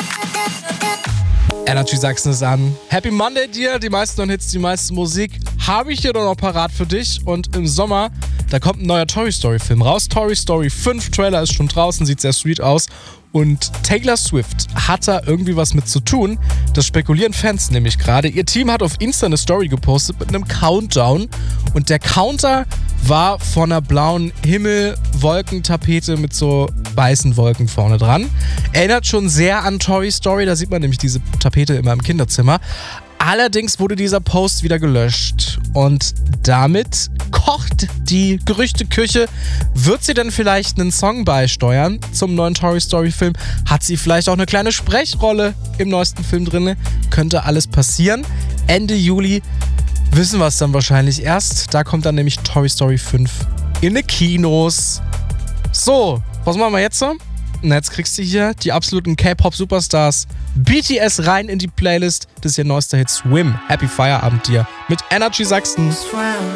Energy Sachsen ist an. Happy Monday dir, die meisten neuen Hits, die meiste Musik habe ich hier doch noch parat für dich. Und im Sommer, da kommt ein neuer Toy Story Film raus. Toy Story 5 Trailer ist schon draußen, sieht sehr sweet aus. Und Taylor Swift hat da irgendwie was mit zu tun. Das spekulieren Fans nämlich gerade. Ihr Team hat auf Insta eine Story gepostet mit einem Countdown. Und der Counter war von einer blauen Himmel-Wolkentapete mit so weißen Wolken vorne dran. Erinnert schon sehr an Toy Story, da sieht man nämlich diese Tapete immer im Kinderzimmer. Allerdings wurde dieser Post wieder gelöscht und damit kocht die Gerüchteküche. Wird sie denn vielleicht einen Song beisteuern zum neuen Toy Story Film? Hat sie vielleicht auch eine kleine Sprechrolle im neuesten Film drin? Könnte alles passieren. Ende Juli wissen wir es dann wahrscheinlich erst. Da kommt dann nämlich Toy Story 5 in die Kinos. So, was machen wir jetzt so? Na, jetzt kriegst du hier die absoluten K-Pop-Superstars BTS rein in die Playlist. Das ist ihr neuester Hit Swim. Happy Feierabend dir mit Energy Sachsen.